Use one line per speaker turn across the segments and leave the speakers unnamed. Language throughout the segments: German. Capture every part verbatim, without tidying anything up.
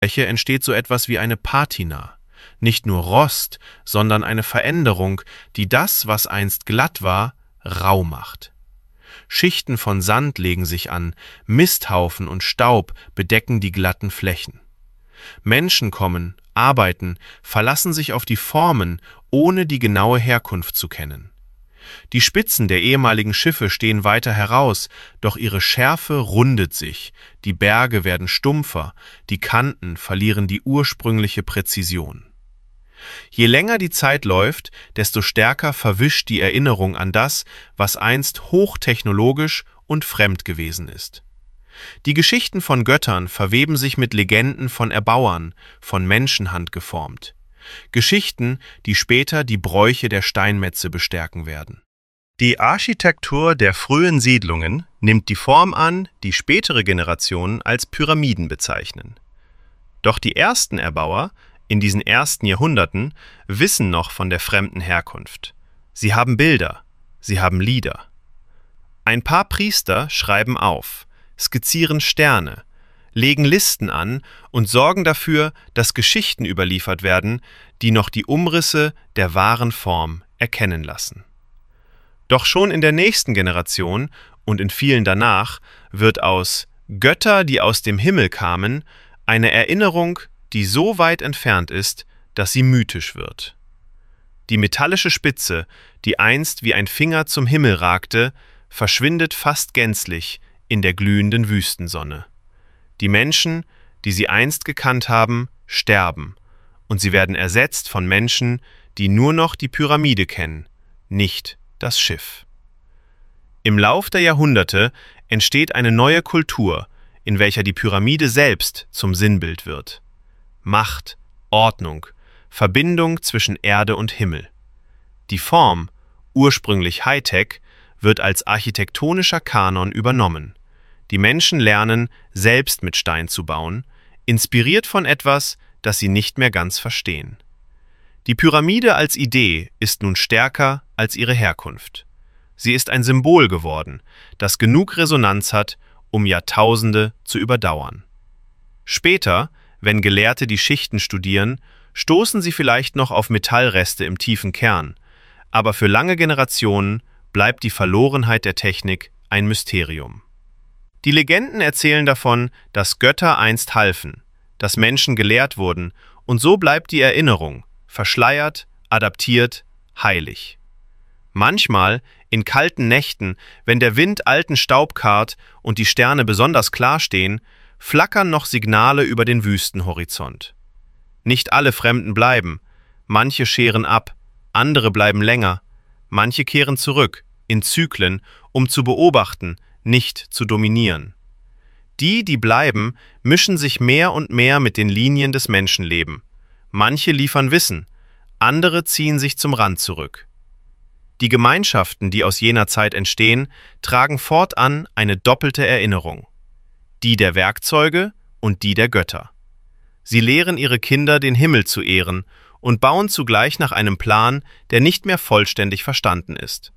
Fläche entsteht so etwas wie eine Patina, nicht nur Rost, sondern eine Veränderung, die das, was einst glatt war, rau macht. Schichten von Sand legen sich an, Misthaufen und Staub bedecken die glatten Flächen. Menschen kommen, arbeiten, verlassen sich auf die Formen, ohne die genaue Herkunft zu kennen. Die Spitzen der ehemaligen Schiffe stehen weiter heraus, doch ihre Schärfe rundet sich, die Berge werden stumpfer, die Kanten verlieren die ursprüngliche Präzision. Je länger die Zeit läuft, desto stärker verwischt die Erinnerung an das, was einst hochtechnologisch und fremd gewesen ist. Die Geschichten von Göttern verweben sich mit Legenden von Erbauern, von Menschenhand geformt. Geschichten, die später die Bräuche der Steinmetze bestärken werden. Die Architektur der frühen Siedlungen nimmt die Form an, die spätere Generationen als Pyramiden bezeichnen. Doch die ersten Erbauer in diesen ersten Jahrhunderten wissen noch von der fremden Herkunft. Sie haben Bilder, sie haben Lieder. Ein paar Priester schreiben auf, skizzieren Sterne, legen Listen an und sorgen dafür, dass Geschichten überliefert werden, die noch die Umrisse der wahren Form erkennen lassen. Doch schon in der nächsten Generation und in vielen danach wird aus Götter, die aus dem Himmel kamen, eine Erinnerung, die so weit entfernt ist, dass sie mythisch wird. Die metallische Spitze, die einst wie ein Finger zum Himmel ragte, verschwindet fast gänzlich in der glühenden Wüstensonne. Die Menschen, die sie einst gekannt haben, sterben, und sie werden ersetzt von Menschen, die nur noch die Pyramide kennen, nicht das Schiff. Im Lauf der Jahrhunderte entsteht eine neue Kultur, in welcher die Pyramide selbst zum Sinnbild wird. Macht, Ordnung, Verbindung zwischen Erde und Himmel. Die Form, ursprünglich Hightech, wird als architektonischer Kanon übernommen. Die Menschen lernen, selbst mit Stein zu bauen, inspiriert von etwas, das sie nicht mehr ganz verstehen. Die Pyramide als Idee ist nun stärker als ihre Herkunft. Sie ist ein Symbol geworden, das genug Resonanz hat, um Jahrtausende zu überdauern. Später, wenn Gelehrte die Schichten studieren, stoßen sie vielleicht noch auf Metallreste im tiefen Kern, aber für lange Generationen bleibt die Verlorenheit der Technik ein Mysterium. Die Legenden erzählen davon, dass Götter einst halfen, dass Menschen gelehrt wurden, und so bleibt die Erinnerung, verschleiert, adaptiert, heilig. Manchmal, in kalten Nächten, wenn der Wind alten Staub karrt und die Sterne besonders klar stehen, flackern noch Signale über den Wüstenhorizont. Nicht alle Fremden bleiben, manche scheren ab, andere bleiben länger, manche kehren zurück, in Zyklen, um zu beobachten, nicht zu dominieren. Die, die bleiben, mischen sich mehr und mehr mit den Linien des Menschenlebens. Manche liefern Wissen, andere ziehen sich zum Rand zurück. Die Gemeinschaften, die aus jener Zeit entstehen, tragen fortan eine doppelte Erinnerung. Die der Werkzeuge und die der Götter. Sie lehren ihre Kinder, den Himmel zu ehren und bauen zugleich nach einem Plan, der nicht mehr vollständig verstanden ist.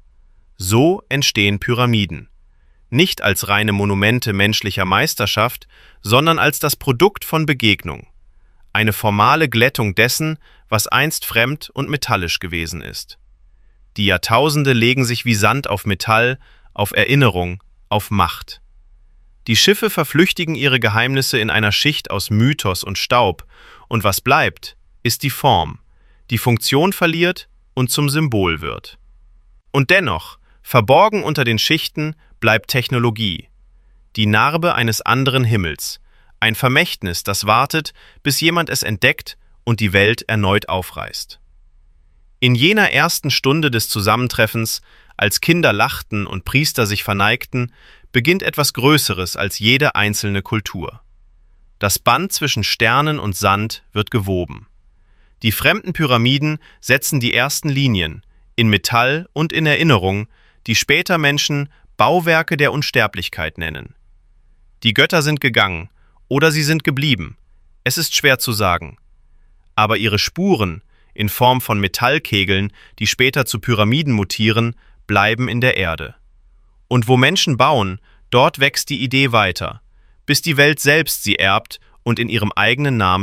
So entstehen Pyramiden. Nicht als reine Monumente menschlicher Meisterschaft, sondern als das Produkt von Begegnung. Eine formale Glättung dessen, was einst fremd und metallisch gewesen ist. Die Jahrtausende legen sich wie Sand auf Metall, auf Erinnerung, auf Macht. Die Schiffe verflüchtigen ihre Geheimnisse in einer Schicht aus Mythos und Staub, und was bleibt, ist die Form, die Funktion verliert und zum Symbol wird. Und dennoch, verborgen unter den Schichten, bleibt Technologie, die Narbe eines anderen Himmels, ein Vermächtnis, das wartet, bis jemand es entdeckt und die Welt erneut aufreißt. In jener ersten Stunde des Zusammentreffens, als Kinder lachten und Priester sich verneigten, beginnt etwas Größeres als jede einzelne Kultur. Das Band zwischen Sternen und Sand wird gewoben. Die fremden Pyramiden setzen die ersten Linien, in Metall und in Erinnerung, die später Menschen Bauwerke der Unsterblichkeit nennen. Die Götter sind gegangen, oder sie sind geblieben. Es ist schwer zu sagen. Aber ihre Spuren, in Form von Metallkegeln, die später zu Pyramiden mutieren, bleiben in der Erde. Und wo Menschen bauen, dort wächst die Idee weiter, bis die Welt selbst sie erbt und in ihrem eigenen Namen